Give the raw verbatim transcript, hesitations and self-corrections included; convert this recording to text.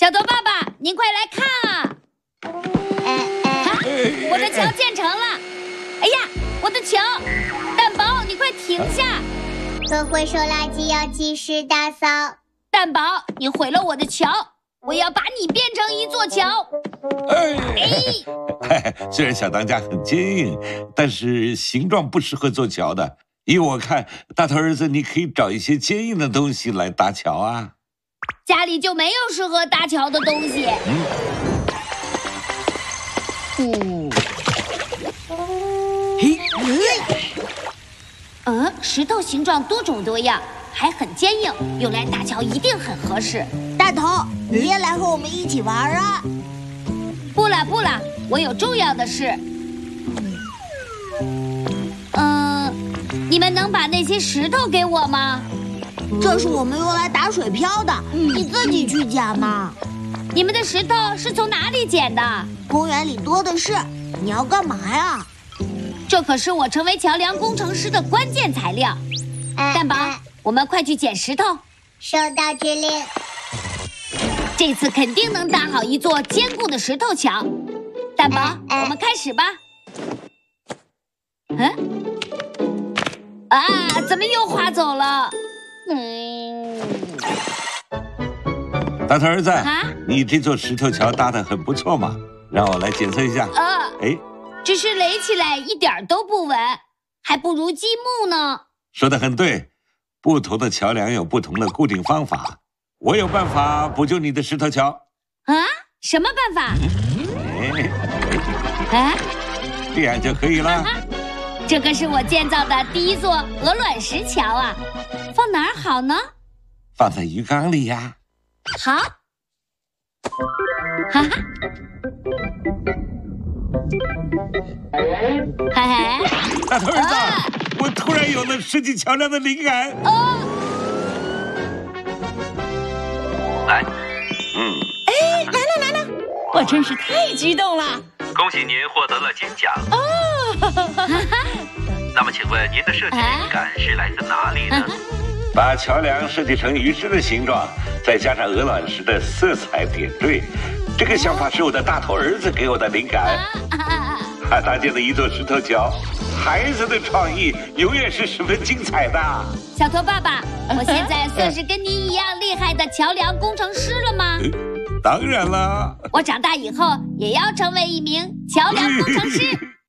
小头爸爸，您快来看啊！啊，我的桥建成了！哎呀，我的桥！蛋宝，你快停下！ 可回收垃圾要及时打扫。 蛋宝，你毁了我的桥，我要把你变成一座桥！ 哎，哎，虽然小当家很坚硬，但是形状不适合做桥的。依我看，大头儿子，你可以找一些坚硬的东西来搭桥啊。 家里就没有适合搭桥的东西。嗯。嘿，嗯，石头形状多种多样，还很坚硬，用来搭桥一定很合适。 大头，你也来和我们一起玩啊！ 不了不了，我有重要的事。嗯，你们能把那些石头给我吗？ 这是我们用来打水漂的，你自己去捡嘛。 你们的石头是从哪里捡的？ 公园里多的是，你要干嘛呀？ 这可是我成为桥梁工程师的关键材料。蛋宝，我们快去捡石头。 收到指令。 这次肯定能搭好一座坚固的石头桥。蛋宝，我们开始吧。嗯？啊，怎么又滑走了？嗯。 大头儿子， 啊， 你这座石头桥搭得很不错嘛，让我来检测一下。 啊， 哎， 只是垒起来一点都不稳，还不如积木呢。 说得很对，不同的桥梁有不同的固定方法。我有办法补救你的石头桥。 啊？什么办法？ 哎， 啊， 这样就可以了。 这可是我建造的第一座鹅卵石桥啊，放哪儿好呢？ 放在鱼缸里呀。 好。哈哈。嘿嘿， 大头儿子，啊，我突然有了设计桥梁的灵感。 哦。 来， 嗯，哎，来了来了，我真是太激动了！ 恭喜您获得了金奖哦！ 那么，请问您的设计灵感是来自哪里呢？ 把桥梁设计成鱼翅的形状，再加上鹅卵石的色彩点缀，这个想法是我的大头儿子给我的灵感。他搭建了一座石头桥，孩子的创意永远是十分精彩的。 小头爸爸，我现在算是跟您一样厉害的桥梁工程师了吗？ 当然了， 我长大以后也要成为一名桥梁工程师。